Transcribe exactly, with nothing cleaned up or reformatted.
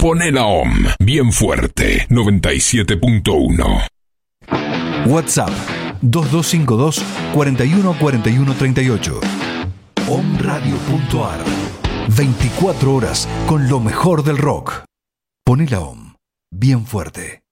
Poné la O M bien fuerte, noventa y siete punto uno. WhatsApp dos dos cinco dos, cuatro uno cuatro uno tres ocho. omradio punto ar. veinticuatro horas con lo mejor del rock. Poné la O M bien fuerte.